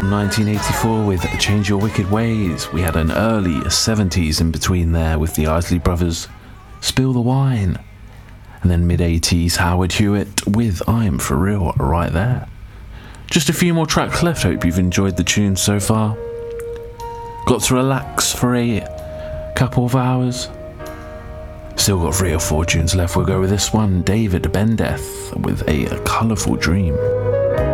1984 with Change Your Wicked Ways. We had an early 70s in between there with the Isley Brothers, Spill the Wine. And then mid-80s, Howard Hewitt with I'm For Real right there. Just a few more tracks left. Hope you've enjoyed the tune so far. Got to relax for a couple of hours. Still got 3 or 4 tunes left. We'll go with this one, David Bendeth with A Colourful Dream.